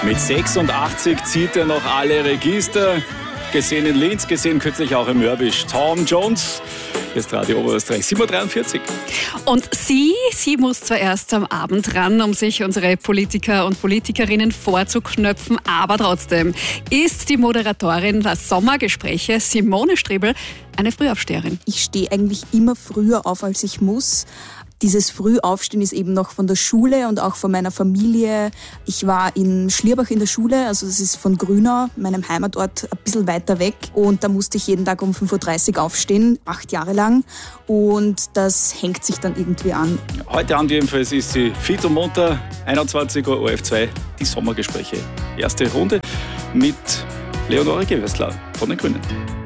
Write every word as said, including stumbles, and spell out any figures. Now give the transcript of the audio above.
Mit sechsundachtzig zieht er noch alle Register. Gesehen in Linz, gesehen kürzlich auch in Mörbisch. Tom Jones, jetzt Radio Oberösterreich, sieben Uhr dreiundvierzig. Und sie, sie muss zwar erst am Abend ran, um sich unsere Politiker und Politikerinnen vorzuknöpfen, aber trotzdem ist die Moderatorin der Sommergespräche, Simone Strebel, eine Frühaufsteherin. Ich stehe eigentlich immer früher auf, als ich muss. Dieses Frühaufstehen ist eben noch von der Schule und auch von meiner Familie. Ich war in Schlierbach in der Schule, also das ist von Grünau, meinem Heimatort, ein bisschen weiter weg. Und da musste ich jeden Tag um fünf Uhr dreißig aufstehen, acht Jahre lang. Und das hängt sich dann irgendwie an. Heute Abend jedenfalls ist sie fit und munter, einundzwanzig Uhr O R F zwei, die Sommergespräche. Erste Runde mit Leonore Gewessler von den Grünen.